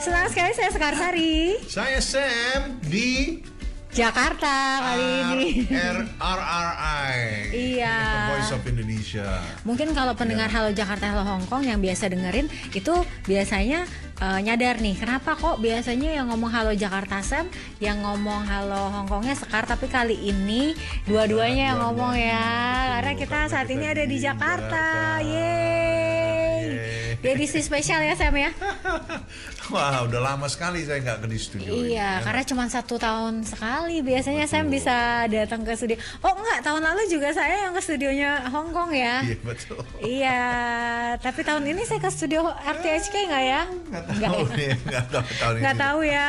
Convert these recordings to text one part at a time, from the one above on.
Senang sekali saya Sekarsari. Saya Sam di Jakarta kali ini. RRI. Iya. The Voice of Indonesia. Mungkin kalau pendengar Halo Jakarta, Halo Hong Kong yang biasa dengerin itu biasanya nyadar nih, kenapa kok biasanya yang ngomong Halo Jakarta Sam, yang ngomong Halo Hong Kongnya Sekar, tapi kali ini dua-duanya yang ngomong ya. Karena kita saat ini ada di Jakarta. Yeay. Edisi spesial ya Sam ya. Wah, udah lama sekali saya nggak di studio. Iya, ini, karena cuma 1 tahun sekali biasanya betul. Sam bisa datang ke studio. Oh enggak, tahun lalu juga saya yang ke studionya Hong Kong ya. Iya betul. Iya, tapi tahun ini saya ke studio RTHK nggak ya? Nggak tahu nih, nggak tahu tahun ini. Nggak tahu ya.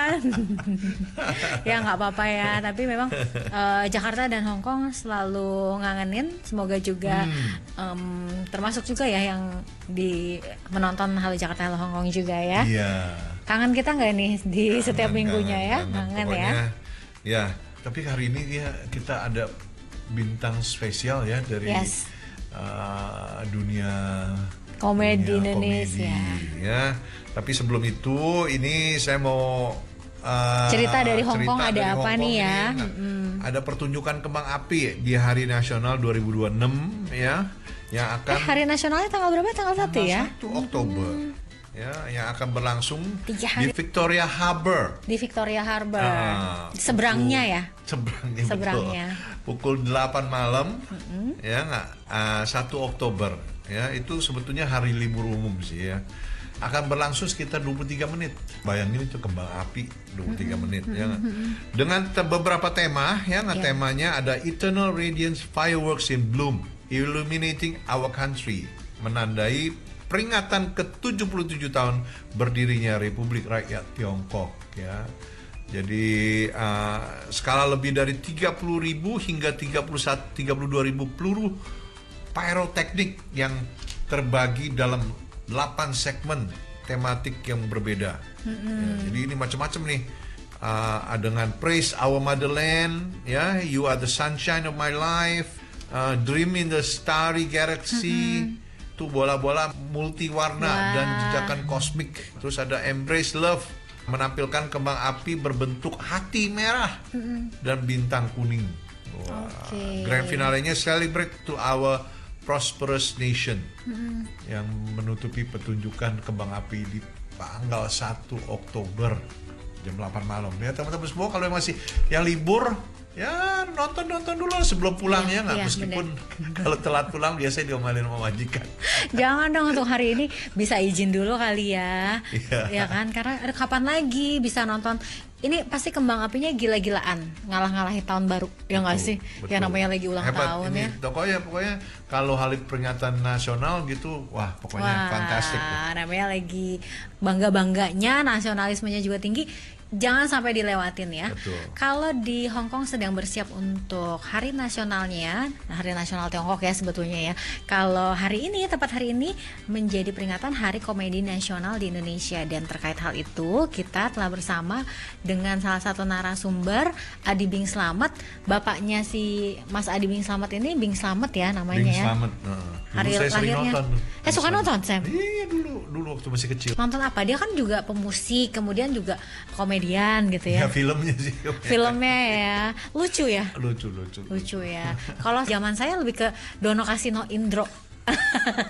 Ya nggak apa-apa ya. Tapi memang Jakarta dan Hong Kong selalu ngangenin. Semoga juga termasuk juga ya yang di menonton Halo Jakarta Halo Hong Kong juga ya. Iya. Kangen kita nggak nih di setiap minggunya ya? Kangen ya. Ya, tapi hari ini ya kita ada bintang spesial ya dari dunia komedi Indonesia. Ya. Tapi sebelum itu, ini saya mau cerita dari Hong Kong ada apa nih ya? Ada pertunjukan kembang api di Hari Nasional 2026 ya, yang akan Hari Nasionalnya tanggal berapa? Tanggal 1 ya? 1 Oktober. Ya, yang akan berlangsung 3 hari di Victoria Harbour. Di Victoria Harbour. Seberangnya ya? Seberangnya. Pukul 8 malam. Ya, 1 Oktober. Ya, itu sebetulnya hari libur umum sih ya. Akan berlangsung sekitar 23 menit. Bayangin itu kembang api 23 menit ya. Dengan beberapa tema ya, temanya ada Eternal Radiance Fireworks in Bloom, Illuminating Our Country, menandai peringatan ke-77 tahun berdirinya Republik Rakyat Tiongkok ya. Jadi skala lebih dari 30.000 hingga 32.000 peluru pyroteknik yang terbagi dalam 8 segmen tematik yang berbeda. Ya, jadi ini macam-macam nih. Dengan Praise Our Motherland, ya, You Are the Sunshine of My Life, Dream in the Starry Galaxy, itu bola-bola multiwarna dan jejakan kosmik. Terus ada Embrace Love, menampilkan kembang api berbentuk hati merah dan bintang kuning. Grand finalenya Celebrate to Our Prosperous Nation, yang menutupi pertunjukan kembang api di tanggal 1 Oktober jam 8 malam. Ya teman-teman semua, kalau masih yang libur ya nonton dulu sebelum pulang ya nggak, meskipun kalau telat pulang biasanya diomelin sama majikan. Jangan dong, untuk hari ini bisa izin dulu kali ya. Ya kan, karena kapan lagi bisa nonton. Ini pasti kembang apinya gila-gilaan, ngalah-ngalahin tahun baru, ya nggak sih? Ya namanya lagi ulang tahun ini, ya. Pokoknya kalau hari peringatan nasional gitu, wah pokoknya fantastik. Namanya lagi bangga-bangganya, nasionalismenya juga tinggi. Jangan sampai dilewatin ya. Kalau di Hong Kong sedang bersiap untuk hari nasionalnya, hari nasional Tiongkok ya sebetulnya ya. Kalau hari ini, tepat hari ini menjadi peringatan Hari Komedi Nasional di Indonesia. Dan terkait hal itu, kita telah bersama dengan salah satu narasumber, Adi Bing Slamet. Bapaknya si Mas Adi Bing Slamet ini, Bing Slamet ya namanya. Bing Slamet. Hari lahirnya. Suka nonton Sam? Iya, dulu waktu masih kecil. Nonton apa? Dia kan juga pemusik, kemudian juga komedian gitu ya. Ya filmnya sih. Filmnya ya. Lucu ya? Lucu ya. Kalau zaman saya lebih ke Dono Kasino Indro.